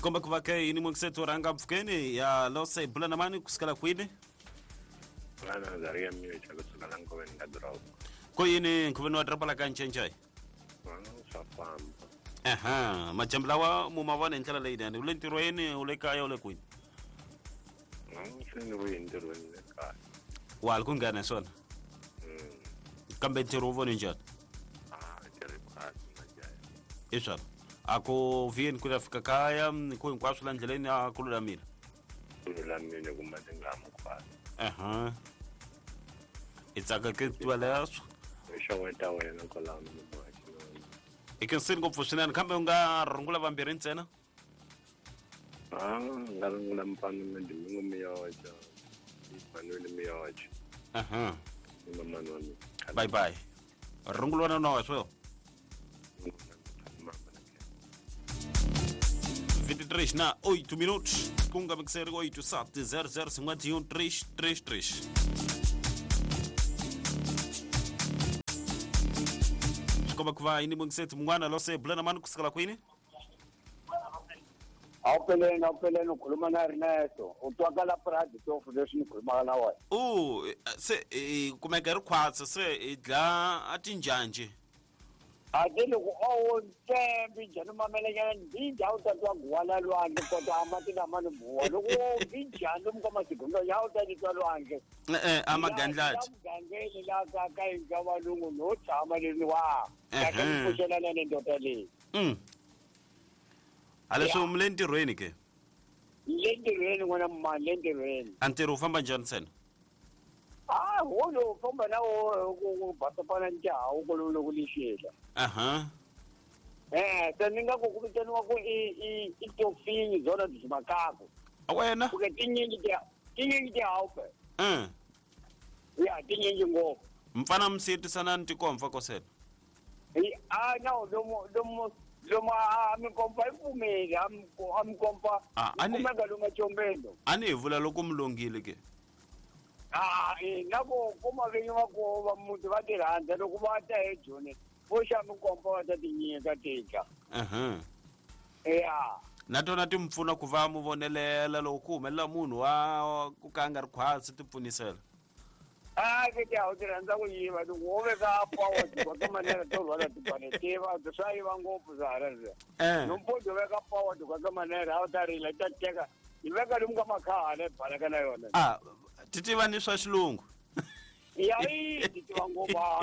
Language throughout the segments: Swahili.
Sikomba kuvake ini mwekisetu ranga mfukeni ya lose bula namani kusikala kwini? Ana zaria miyo chalo sukala nko weni kadurau. Kwa ini nkuvenu wadrapa la kanchenchai? Safam. Aha, machamblawa mumawane nchala la idani. Ule ntiro ini ule kaya ule kwini? Sini hui ndiro weni kaya. Wal kungane sona? Kambe ntiro uvo ninjata? Jaribu kasi majaya. Ishala. Ako vien kula fika kaya kwa nkwasula njeleni kulula mira? Kulula mira kumatenga mkwasa. Aha. Itzaka kitwa leso? Shaweta wena kola mwachi. Ikinsini kufushina kambe unga rungula vambiri ntsena? Ngarungula mpano mendimingo miyawacha. Manueli miyawacha. Aha. Manueli. Bye bye. Rungula wana unawa sweo? 23 na 8 minutos. Kunga mixer 8700513333. Como que vai? Ini mungset mungwana lose blana manu kusikala kwini? Awupeleni ukhuluma na Ernesto. Utwakala pride to foundation ukhuluma na wa. Se kumeka rikhwatsa se idla atinjanje. Adele ku owo tembi jana mamelenya ndinja utatwa gwala lwandle kodwa amatina mani buwa loko ndinjana umkama sigundo ya utatwa lwandle Amagandlati ngangeni la ka ingabalungu no chama leni wa kakushelana nendoda le Aleso umlentirweni ke lentirweni ngona mama lentirweni antero ufamba njani sena? Wolo famba nawo kubhatapana nja ukololo kulishela. Aha. Taninga kukubitani wako itofini zona dizimakako. Awena? Kuke tinyingi dia aupe. Ya tinyingi ngopo. Mfana msiti sana ntikomfa kosena. No, lomo amikompa ipumeli amikompa kumega lunga chombendo. Ani ivula lokumlongile ke. Nako kuma venye wako wa mutu vatiranda loko vata ejone posha mikompa watatinyika teka. Natona timfuna kuva muvonelela loko humelela munhu wa kukanga rikhwatsi tipfunisela. Kete awutirandza kuyiva loko wo veka power tikwakemanera to rhwala tibanetiva tiswayiva ngopfu zaraza. Nompoto veka power tikwakemanera awutarila tateka iveka lomu ka makhale bhalaka na yona. Titiva ni swa xilungu. Yayi titiva ngopfu.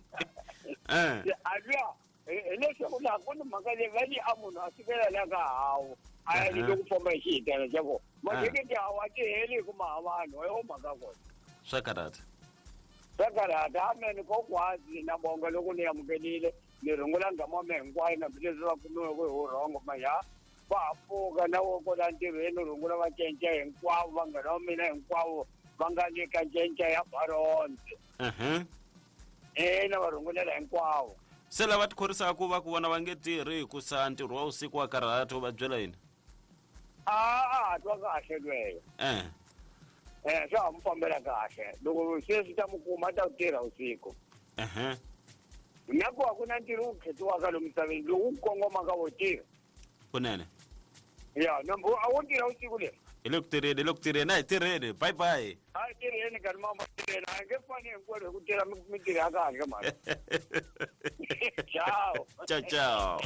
Alwa leswaku laha ku ni mhaka leyi va ni a munhu a fikelelaka hawo a ya lile ku famba hi xihitana xa vona matheketi hawo a ti heli hi ku maha vanhu hi yo mhaka kona swa karata ameni kokwazi na bonga loko ni amukelile ni rungula ngama me hinkwayo na leswi va kumiweke hi vurhongo maya va ha pfuka na woko la ntirhweni rungula va cenca hinkwavo vanghana wa mina hinkwavo va nga le ka cenca ya baronze na va rungulela hinkwavo se lava tikhorisaka ku va ku vona va nge tirhi hi ku sa ntirho wa usiku wa karhata u va byela yini? Twa kahle lweyo swa ha mu fambela kahle loko sweswi ta mu kuma ta tirha usiku naku a ku na ntirho wu khetiwaka lomu misaveni lowu ku kongomaka wo tirha kunene nambo a wo tirha usiku leri hi le ku tirheni a hi tirheni bye bye a hi tirheni kani mama tirheni a hi nge fani hinkwenu hi ku tirha mintirho ya kahle mali Ciao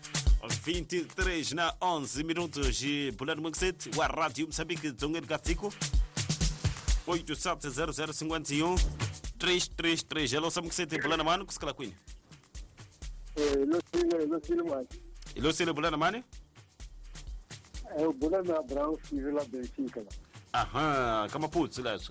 23 na 11 minutos de Bulano Mixet, o Rádio Moçambique Dzongeni Gatiko 870051 333. Hello Mixet Bulano Mano kusikala kwini. Ilo sile Bulano Mani? Bulano Brown Vila Benfica. Aha, kama putz lazo.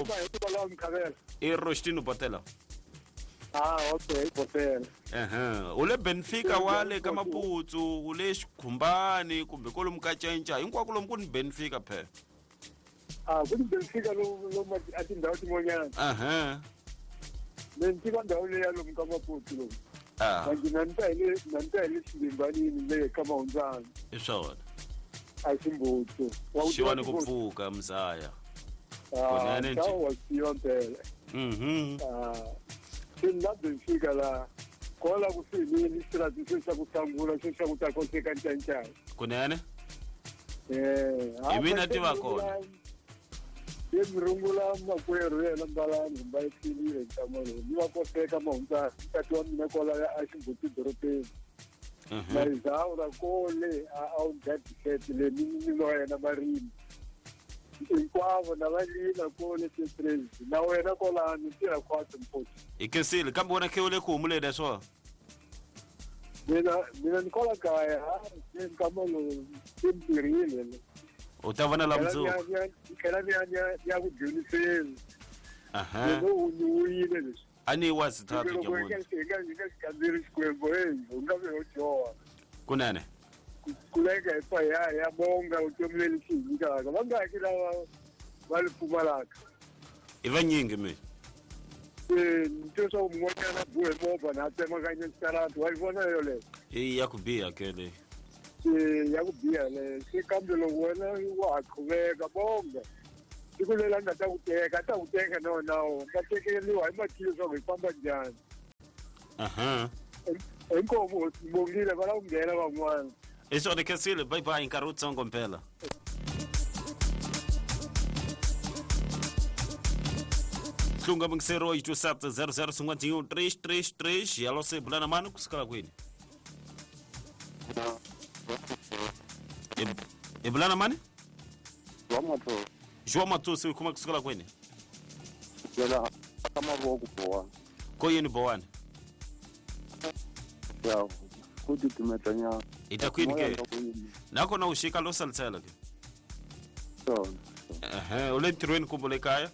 Rostino Botela. Okay, Botela. Ule Benfica wale kama putsu ule xikhumbani kumbe kolomu ka cenca hinkwako lomu ku ni Benfica phe. Kuni Benfica lomu atindhawu tin'wanyana. Benfica ndhawu leyi ya lomu ka maputsu lomu. Kanti nanta hi le xivimbanini le ka mahundzana. I swona. A ximbutsu. Xiwani ku pfuka msaya. Kunene nje. Wa siwa mpela. Sina Benfica la kola kusini strati sesa kutangula sesa kutakonteka nchanchana kunene Ivi na tiva kona. Rungula makwerhu yena mbalani mbayisile ntamolo ni va koteka mahundza kati wa mina kwala a xinguti dorobeni na izawu ra kole a undadisete le mini wa yena marimi hinkwavo na valina kole tipresi na wena kolani tirha kwati mpoti Ikensile kambe wona khewule ku humulele swo. mina ni kola kaya ntamolo timpirile U ta vona la mundzuku. kela ya ku dyondziseni Aha. loko u yile leswi Ani wa sithathu loko jamuntu. eka xikamberi xikwembu u nga ve u joha Kunene. kuleka hi pa ya bonga vutomi leli xi hi nyikaka va nga ki lava va li pfumalaka I vanyingi mi. nto swa ku mun'wanyana buhe movha na tsemakanye xitarata wa yi vona yoleyo I ya ku biha kele. ya ku biha leyo se kambe loko wena wa ha qhuveka bonga siku leri a nga ta ku teka a ta ku teka nawo nga tekeriwa hi matilo swa ku hi famba njhani Aha. hinkomo bongile va la ku nghena van'wana I swona Kensile bye bye nkarhi wutsongo mpela. Hlunga mngisero yitu sat 0051 yalo se bulana mano kusikala kwini. E bulana mani? vamatu Jwa matusi kuma kusikala kwini. yela amavoko boha Ko yini bowani? ya kuti timetanya Ita kwini ke. Nako na ushika lo salsela ke. Aha, ule ntirweni kumbule kaya.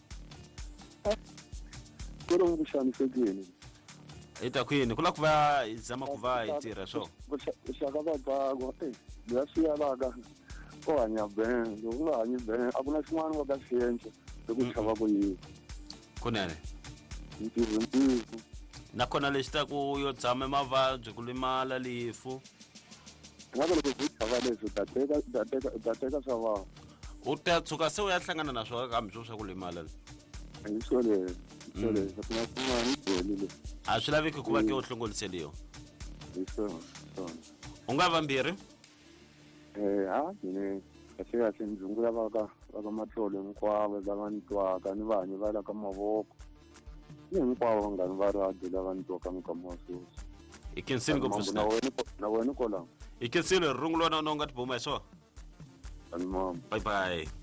kuri nguxanisekile Ita kwini kula kuva izama kuva itira so. vuxaka va bakwa ya swiyalaka ko hanya bene loko nga hanyi bene a ku na xin'wana va ka xi endla loko xava ku yini Kunene. ntirho Nakona lexi ta ku yo tshama mavabyi ku limala lifu. nga loko ku xava leswi ta teka swa vana U ta tshuka se u ya hlangana na swona kambe swo swa ku limala. hi swoleswo swoleswo ku na swin'wana hi bolile A swi laveki ku va ke u hlongoliseliwa. hi swona U nga vambirhi? ni kahle ndzungu ya va ka matlolo hinkwavo lava ni twaka ni vanhu va la ka mavoko ni hinkwavo vanghani va radio lava ni twaka mikama wa sweswi Ikensile ngopfu na wena kolama Ikensile rungulwana no nga tibuma hi swona. ani mama Bye bye.